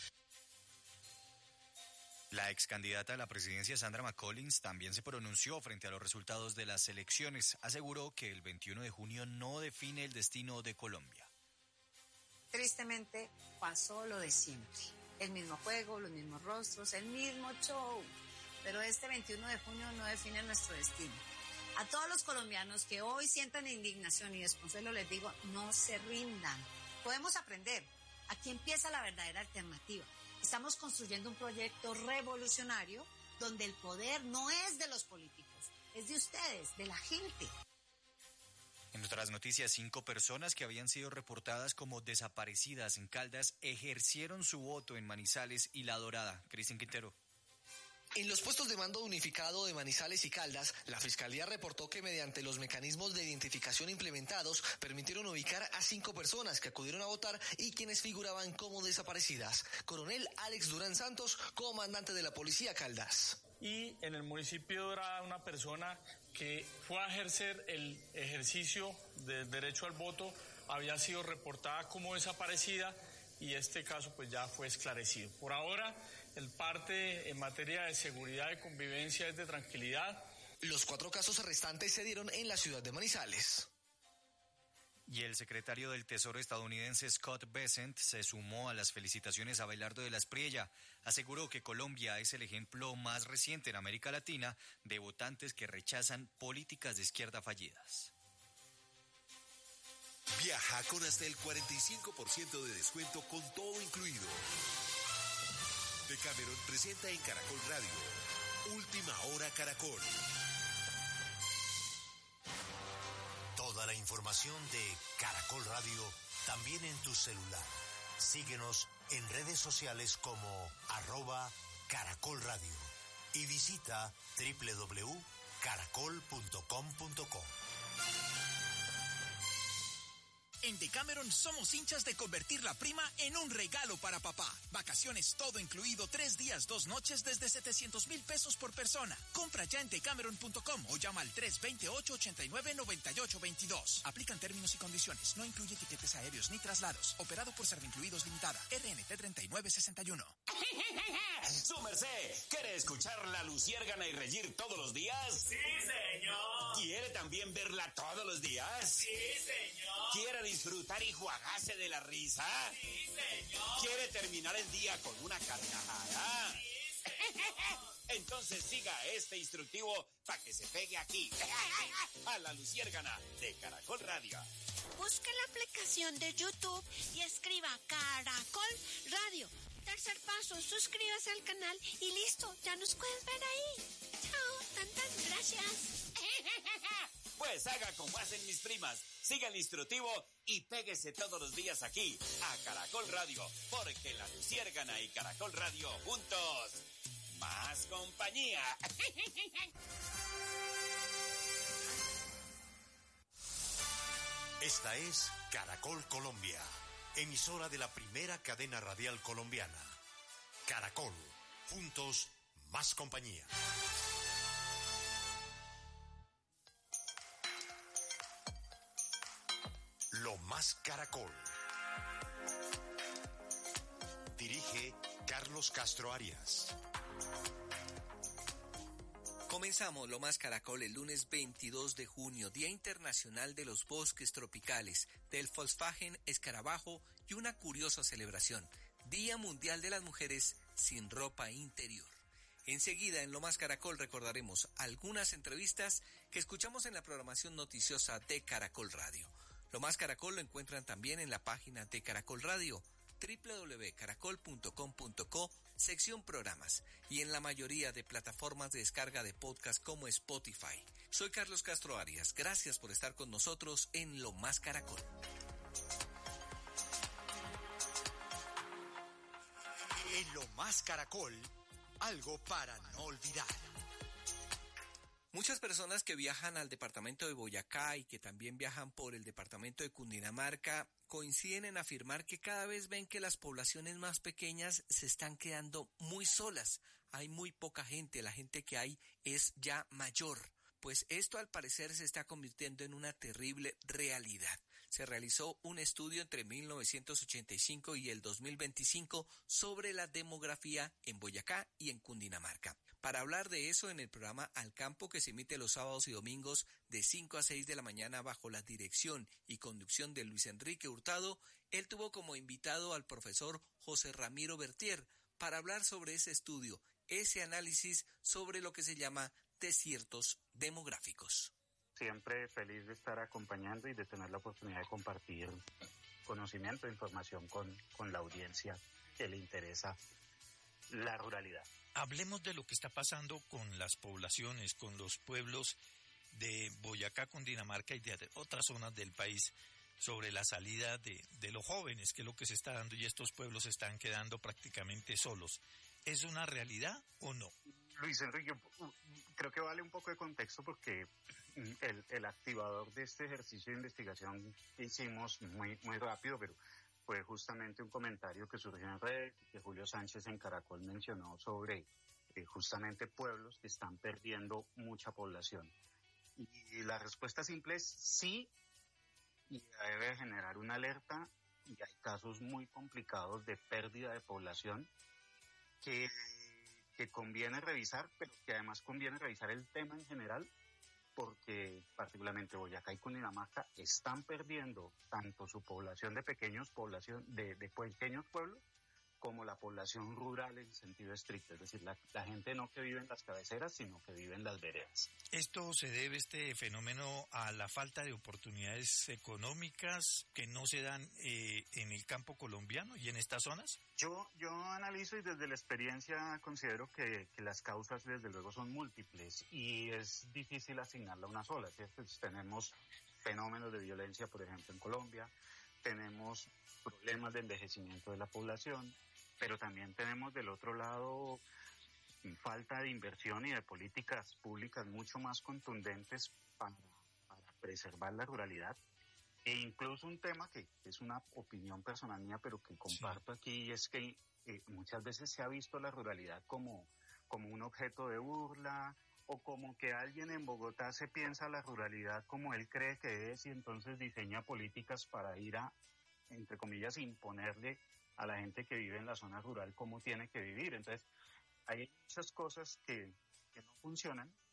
La ex candidata a la presidencia, Sandra McCollins, también se pronunció frente a los resultados de las elecciones. Aseguró que el 21 de junio no define el destino de Colombia. Tristemente pasó lo de siempre. El mismo juego, los mismos rostros, el mismo show. Pero este 21 de junio no define nuestro destino. A todos los colombianos que hoy sientan indignación y desconsuelo les digo, no se rindan. Podemos aprender. Aquí empieza la verdadera alternativa. Estamos construyendo un proyecto revolucionario donde el poder no es de los políticos, es de ustedes, de la gente. En otras noticias, 5 personas que habían sido reportadas como desaparecidas en Caldas ejercieron su voto en Manizales y La Dorada. Cristian Quintero. En los puestos de mando unificado de Manizales y Caldas, la Fiscalía reportó que mediante los mecanismos de identificación implementados, permitieron ubicar a 5 personas que acudieron a votar y quienes figuraban como desaparecidas. Coronel Alex Durán Santos, comandante de la Policía Caldas. Y en el municipio de Dorada, una persona que fue a ejercer el ejercicio del derecho al voto había sido reportada como desaparecida y este caso pues ya fue esclarecido. Por ahora, el parte en materia de seguridad y convivencia es de tranquilidad. Los 4 casos restantes se dieron en la ciudad de Manizales. Y el secretario del Tesoro estadounidense Scott Bessent se sumó a las felicitaciones a Abelardo de la Espriella. Aseguró que Colombia es el ejemplo más reciente en América Latina de votantes que rechazan políticas de izquierda fallidas. Viaja con hasta el 45% de descuento con todo incluido. Decameron presenta en Caracol Radio Última Hora Caracol. Toda la información de Caracol Radio también en tu celular. Síguenos en redes sociales como @Caracol Radio y visita www.caracol.com.co. En Decameron somos hinchas de convertir la prima en un regalo para papá. Vacaciones todo incluido, 3 días, 2 noches desde 700,000 pesos por persona. Compra ya en decameron.com o llama al 328-89-9822. Aplican términos y condiciones. No incluye tiquetes aéreos ni traslados. Operado por Servincluidos Limitada. RNT 3961. ¡Su merced! ¿Quiere escuchar la luciérgana y reír todos los días? ¡Sí, señor! ¿Quiere también verla todos los días? ¡Sí, señor! ¿Quiere disfrutar y juagarse de la risa? ¡Sí, señor! ¿Quiere terminar el día con una carcajada? ¡Sí, señor! Entonces siga este instructivo para que se pegue aquí, a la Luciérgana de Caracol Radio. Busque la aplicación de YouTube y escriba Caracol Radio. Tercer paso, suscríbase al canal y listo, ya nos puedes ver ahí. Chao, tantas gracias. Pues haga como hacen mis primas, siga el instructivo y péguese todos los días aquí, a Caracol Radio, porque la Luciérgana y Caracol Radio juntos, más compañía. Esta es Caracol Colombia, emisora de la primera cadena radial colombiana. Caracol, juntos, más compañía. Lo más Caracol. Dirige Carlos Castro Arias. Comenzamos Lo Más Caracol el lunes 22 de junio, Día Internacional de los Bosques Tropicales, del Volkswagen Escarabajo y una curiosa celebración, Día Mundial de las Mujeres sin Ropa Interior. Enseguida en Lo Más Caracol recordaremos algunas entrevistas que escuchamos en la programación noticiosa de Caracol Radio. Lo Más Caracol lo encuentran también en la página de Caracol Radio, www.caracol.com.co, sección programas, y en la mayoría de plataformas de descarga de podcast como Spotify. Soy Carlos Castro Arias, gracias por estar con nosotros en Lo Más Caracol. En Lo Más Caracol, algo para no olvidar. Muchas personas que viajan al departamento de Boyacá y que también viajan por el departamento de Cundinamarca coinciden en afirmar que cada vez ven que las poblaciones más pequeñas se están quedando muy solas. Hay muy poca gente, la gente que hay es ya mayor. Pues esto al parecer se está convirtiendo en una terrible realidad. Se realizó un estudio entre 1985 y el 2025 sobre la demografía en Boyacá y en Cundinamarca. Para hablar de eso en el programa Al Campo, que se emite los sábados y domingos de 5 a 6 de la mañana bajo la dirección y conducción de Luis Enrique Hurtado, él tuvo como invitado al profesor José Ramiro Bertier para hablar sobre ese estudio, ese análisis sobre lo que se llama desiertos demográficos. Siempre feliz de estar acompañando y de tener la oportunidad de compartir conocimiento e información con la audiencia que le interesa la ruralidad. Hablemos de lo que está pasando con las poblaciones, con los pueblos de Boyacá, Cundinamarca y de otras zonas del país, sobre la salida de los jóvenes, que es lo que se está dando, y estos pueblos se están quedando prácticamente solos. ¿Es una realidad o no? Luis Enrique, creo que vale un poco de contexto porque el activador de este ejercicio de investigación que hicimos muy rápido, pero fue justamente un comentario que surgió en redes, que Julio Sánchez en Caracol mencionó sobre justamente pueblos que están perdiendo mucha población. Y la respuesta simple es sí, y debe generar una alerta, y hay casos muy complicados de pérdida de población que conviene revisar, pero que además conviene revisar el tema en general, porque particularmente Boyacá y Cundinamarca están perdiendo tanto su población de pequeños pueblos como la población rural en sentido estricto, es decir, la gente no que vive en las cabeceras, sino que vive en las veredas. ¿Esto se debe, este fenómeno, a la falta de oportunidades económicas que no se dan en el campo colombiano y en estas zonas? Yo analizo y desde la experiencia considero que las causas desde luego son múltiples y es difícil asignarla a una sola, ¿cierto? Tenemos fenómenos de violencia, por ejemplo, en Colombia, tenemos problemas de envejecimiento de la población, pero también tenemos del otro lado falta de inversión y de políticas públicas mucho más contundentes para preservar la ruralidad. E incluso un tema que es una opinión personal mía, pero que comparto aquí, es que muchas veces se ha visto la ruralidad como un objeto de burla, o como que alguien en Bogotá se piensa la ruralidad como él cree que es y entonces diseña políticas para ir a, entre comillas, imponerle a la gente que vive en la zona rural cómo tiene que vivir. Entonces, hay muchas cosas que no funcionan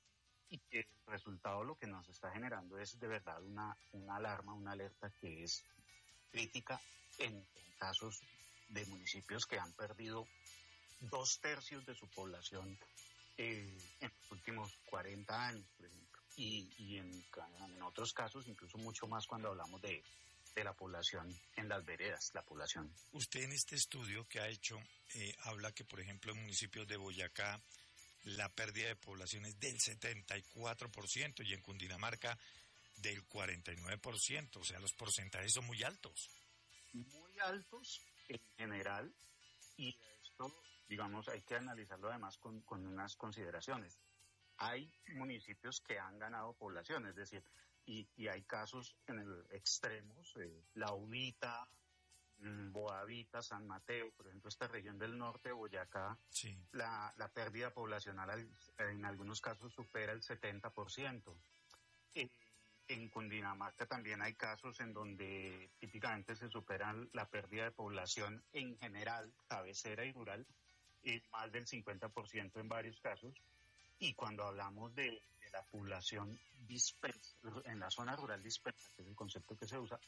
y que el resultado lo que nos está generando es de verdad una alarma, una alerta que es crítica en casos de municipios que han perdido 2/3 de su población en los últimos 40 años, por ejemplo, y en otros casos incluso mucho más cuando hablamos de la población en las veredas, la población. Usted en este estudio que ha hecho habla que, por ejemplo, en municipios de Boyacá la pérdida de población es del 74% y en Cundinamarca del 49%, o sea, los porcentajes son muy altos. Muy altos en general, y esto, digamos, hay que analizarlo además con unas consideraciones. Hay municipios que han ganado población, es decir, y hay casos en el extremos, La Ubita, Boavita, San Mateo, por ejemplo, esta región del norte de Boyacá, sí. la pérdida poblacional en algunos casos supera el 70%. En Cundinamarca también hay casos en donde típicamente se superan la pérdida de población en general, cabecera y rural, más del 50% en varios casos. Y cuando hablamos de la población dispersa, en la zona rural dispersa, que es el concepto que se usa,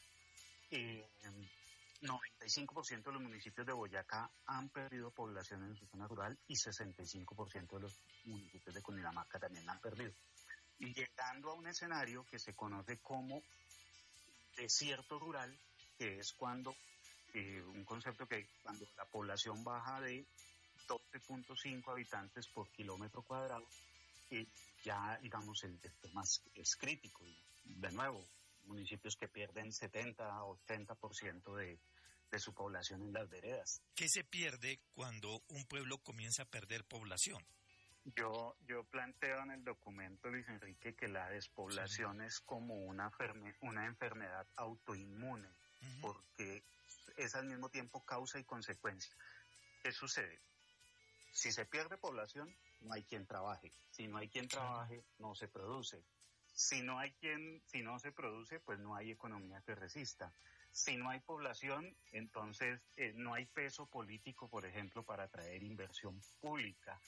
95% de los municipios de Boyacá han perdido población en su zona rural y 65% de los municipios de Cundinamarca también han perdido. Y llegando a un escenario que se conoce como desierto rural, que es cuando, un concepto que cuando la población baja de 12.5 habitantes por kilómetro cuadrado, ya, digamos, el tema es crítico. De nuevo, municipios que pierden 70-80% de su población en las veredas. ¿Qué se pierde cuando un pueblo comienza a perder población? Yo planteo en el documento, Luis Enrique, que la despoblación es como una enfermedad autoinmune, porque es al mismo tiempo causa y consecuencia. ¿Qué sucede? Si se pierde población, no hay quien trabaje. Si no hay quien trabaje, no se produce. Si no se produce, pues no hay economía que resista. Si no hay población, entonces no hay peso político, por ejemplo, para atraer inversión pública.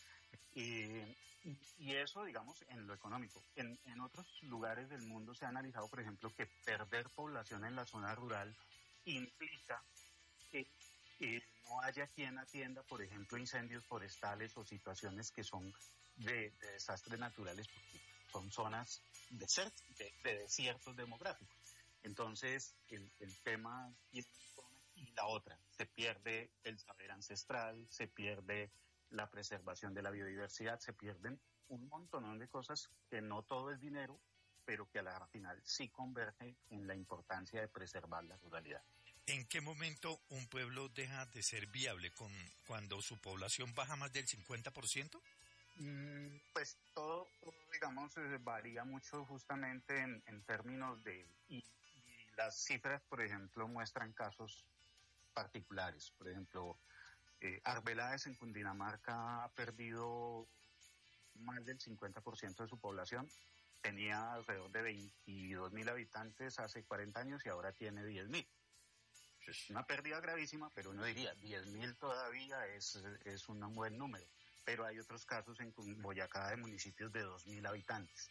Y eso, digamos, en lo económico. En otros lugares del mundo se ha analizado, por ejemplo, que perder población en la zona rural implica que no haya quien atienda, por ejemplo, incendios forestales o situaciones que son de desastres naturales, porque son zonas de desiertos demográficos. Entonces, el tema y la otra, se pierde el saber ancestral, se pierde la preservación de la biodiversidad, se pierden un montón de cosas que no todo es dinero, pero que a la final sí converge en la importancia de preservar la ruralidad. ¿En qué momento un pueblo deja de ser viable cuando su población baja más del 50%? Pues todo digamos, varía mucho justamente en términos de... Y las cifras, por ejemplo, muestran casos particulares. Por ejemplo, Arbeláez en Cundinamarca ha perdido más del 50% de su población. Tenía alrededor de 22.000 habitantes hace 40 años y ahora tiene 10.000. Es una pérdida gravísima, pero uno diría 10.000 todavía es un buen número. Pero hay otros casos en Boyacá de municipios de 2.000 habitantes.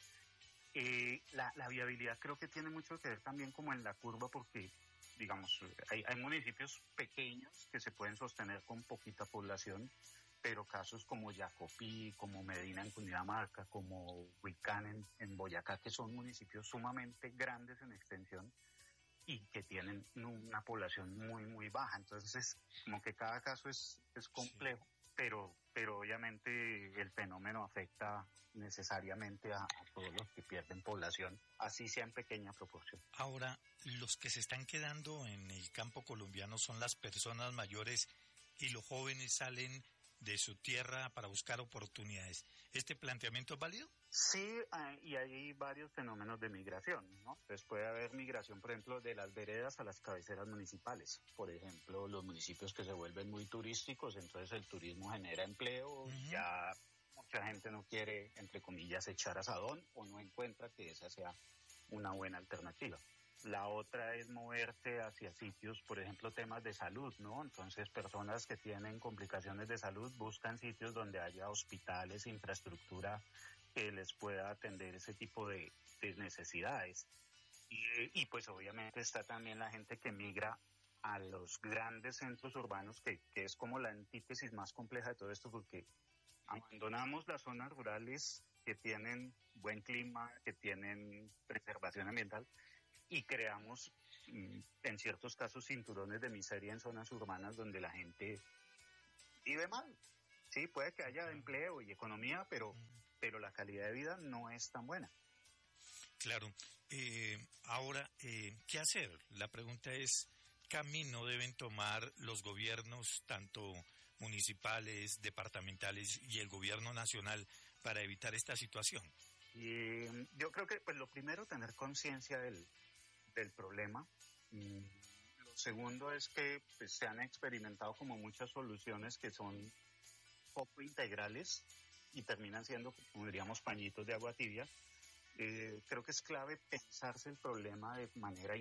La viabilidad creo que tiene mucho que ver también como en la curva, porque digamos hay municipios pequeños que se pueden sostener con poquita población, pero casos como Yacopí, como Medina en Cundinamarca, como Huicán en Boyacá, que son municipios sumamente grandes en extensión y que tienen una población muy, muy baja. Entonces, como que cada caso es complejo, pero obviamente el fenómeno afecta necesariamente a todos los que pierden población, así sea en pequeña proporción. Ahora, los que se están quedando en el campo colombiano son las personas mayores y los jóvenes salen de su tierra para buscar oportunidades. ¿Este planteamiento es válido? Sí, y hay varios fenómenos de migración, ¿no? Entonces puede haber migración, por ejemplo, de las veredas a las cabeceras municipales. Por ejemplo, los municipios que se vuelven muy turísticos, entonces el turismo genera empleo, ya mucha gente no quiere, entre comillas, echar asadón o no encuentra que esa sea una buena alternativa. La otra es moverse hacia sitios, por ejemplo, temas de salud, ¿no? Entonces, personas que tienen complicaciones de salud buscan sitios donde haya hospitales, infraestructura que les pueda atender ese tipo de necesidades. Y pues obviamente está también la gente que migra a los grandes centros urbanos, que es como la antítesis más compleja de todo esto, porque abandonamos las zonas rurales que tienen buen clima, que tienen preservación ambiental, y creamos, en ciertos casos, cinturones de miseria en zonas urbanas donde la gente vive mal. Sí, puede que haya empleo y economía, pero la calidad de vida no es tan buena. Claro. Ahora, ¿qué hacer? La pregunta es, ¿qué camino deben tomar los gobiernos, tanto municipales, departamentales y el gobierno nacional, para evitar esta situación? Yo creo que, pues, lo primero, tener conciencia del problema. Lo segundo es que, pues, se han experimentado como muchas soluciones que son poco integrales y terminan siendo, como diríamos, pañitos de agua tibia. Creo que es clave pensarse el problema de manera